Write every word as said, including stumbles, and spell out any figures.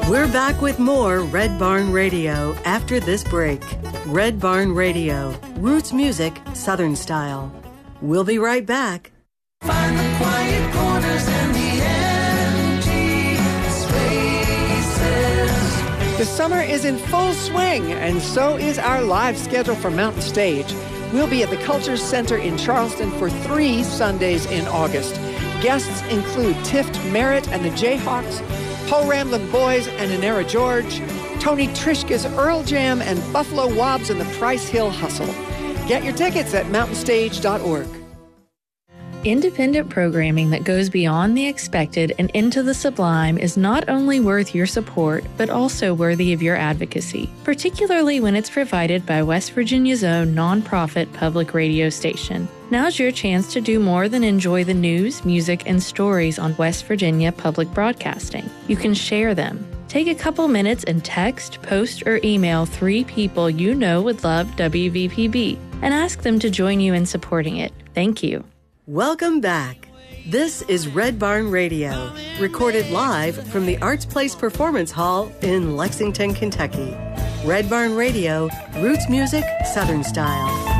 We're back with more Red Barn Radio after this break. Red Barn Radio, roots music, Southern style. We'll be right back. Find the quiet corners and the empty spaces. The summer is in full swing, and so is our live schedule for Mountain Stage. We'll be at the Culture Center in Charleston for three Sundays in August. Guests include Tift Merritt and the Jayhawks, Paul Ramblin' Boys and Inera George, Tony Trishka's Earl Jam, and Buffalo Wobbs and the Price Hill Hustle. Get your tickets at mountain stage dot org. Independent programming that goes beyond the expected and into the sublime is not only worth your support, but also worthy of your advocacy, particularly when it's provided by West Virginia's own nonprofit public radio station. Now's your chance to do more than enjoy the news, music, and stories on West Virginia Public Broadcasting. You can share them. Take a couple minutes and text, post, or email three people you know would love W V P B and ask them to join you in supporting it. Thank you. Welcome back. This is Red Barn Radio, recorded live from the Arts Place Performance Hall in Lexington, Kentucky. Red Barn Radio, roots music, Southern style.